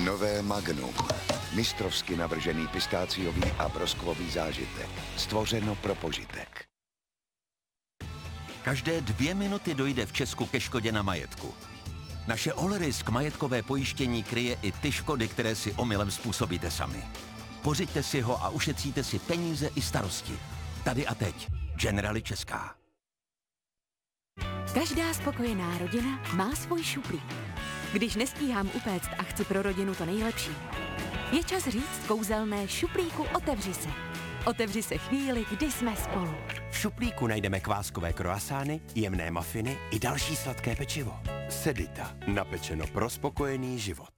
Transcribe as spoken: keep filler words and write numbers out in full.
Nové Magnum. Mistrovsky navržený pistáciový a broskvový zážitek. Stvořeno pro požitek. Každé dvě minuty dojde v Česku ke škodě na majetku. Naše All Risk majetkové pojištění kryje i ty škody, které si omylem způsobíte sami. Pořiďte si ho a ušetříte si peníze i starosti. Tady a teď. Generali Česká. Každá spokojená rodina má svůj šuplík. Když nestíhám upéct a chci pro rodinu to nejlepší, je čas říct kouzelné šuplíku otevři se. Otevři se chvíli, kdy jsme spolu. V šuplíku najdeme kváskové kroasány, jemné mafiny i další sladké pečivo. Sedita. Napečeno pro spokojený život.